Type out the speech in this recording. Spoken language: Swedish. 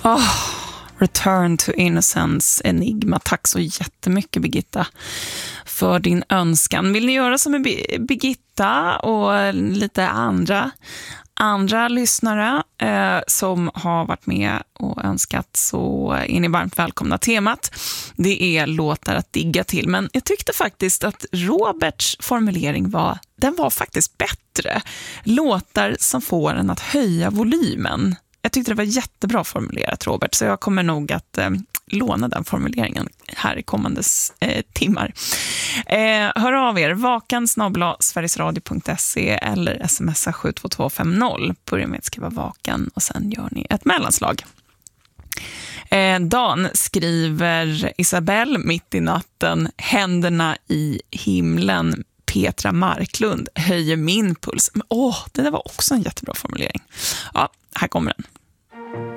Return to Innocence, Enigma. Tack så jättemycket, Birgitta, för din önskan. Vill ni göra som med Birgitta och lite andra lyssnare som har varit med och önskat, så är ni varmt välkomna. Temat, det är låtar att digga till. Men jag tyckte faktiskt att Roberts formulering var faktiskt bättre. Låtar som får en att höja volymen. Jag tyckte det var jättebra formulerat, Robert, så jag kommer nog att låna den formuleringen här i kommande timmar. Hör av er, vakan@sverigesradio.se eller smsa 72250. Börja med att skriva vakan och sen gör ni ett mellanslag. Dan skriver Isabelle mitt i natten, händerna i himlen. Petra Marklund höjer min puls. Men det där var också en jättebra formulering. Ja, här kommer den.